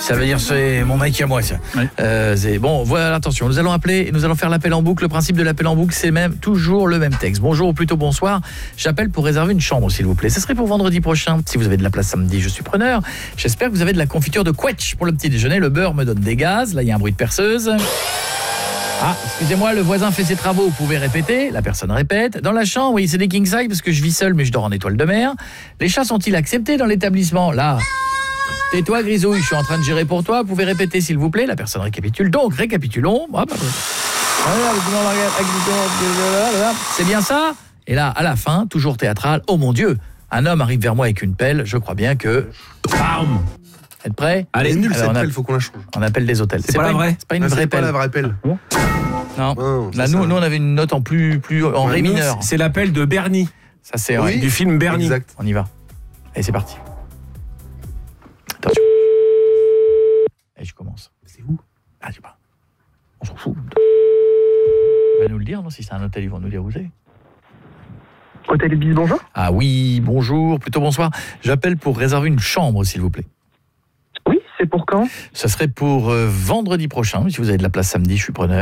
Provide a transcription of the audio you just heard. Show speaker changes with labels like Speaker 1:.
Speaker 1: Ça veut dire c'est mon mec à moi, ça.
Speaker 2: Oui.
Speaker 1: Bon, voilà, attention, nous allons appeler et nous allons faire l'appel en boucle. Le principe de l'appel en boucle, c'est même toujours le même texte. Bonjour ou plutôt bonsoir. J'appelle pour réserver une chambre, s'il vous plaît. Ce serait pour vendredi prochain. Si vous avez de la place samedi, je suis preneur. J'espère que vous avez de la confiture de quetch pour le petit déjeuner. Le beurre me donne des gaz. Là, il y a un bruit de perceuse. Ah, excusez-moi, le voisin fait ses travaux, vous pouvez répéter. La personne répète. Dans la chambre, oui, c'est des king size parce que je vis seul mais je dors en étoile de mer. Les chats sont-ils acceptés dans l'établissement? Là. Tais-toi, Grisouille, je suis en train de gérer pour toi. Vous pouvez répéter, s'il vous plaît. La personne récapitule. Donc, récapitulons. C'est bien ça? Et là, à la fin, toujours théâtral. Oh mon Dieu, un homme arrive vers moi avec une pelle. Je crois bien que...
Speaker 2: Bam.
Speaker 1: Êtes prêts?
Speaker 3: Allez, nul cette
Speaker 1: Alors,
Speaker 3: pelle, faut qu'on la change.
Speaker 1: On appelle des hôtels.
Speaker 2: C'est pas la vraie.
Speaker 1: C'est pas une vraie
Speaker 3: C'est pas
Speaker 1: pelle.
Speaker 3: la vraie pelle.
Speaker 1: Non.
Speaker 3: Non,
Speaker 1: Là,
Speaker 3: c'est
Speaker 1: nous,
Speaker 3: ça.
Speaker 1: on avait une note en plus en ré
Speaker 2: Nous,
Speaker 1: mineur.
Speaker 2: c'est l'appel de Bernie,
Speaker 1: Ça, c'est...
Speaker 3: Oui.
Speaker 2: du film Bernie.
Speaker 3: Exact.
Speaker 1: On y va. Allez, c'est parti. Attention. Et je commence.
Speaker 3: C'est où?
Speaker 1: Ah, je sais pas. On s'en fout. Il va nous le dire, non? Si c'est un hôtel, ils vont nous dire où c'est.
Speaker 4: Hôtel Ibis, bonjour.
Speaker 1: Ah oui, bonjour, plutôt bonsoir. J'appelle pour réserver une chambre, s'il vous plaît.
Speaker 4: Oui, c'est pour quand?
Speaker 1: Ça serait pour vendredi prochain. Si vous avez de la place samedi, je suis preneur.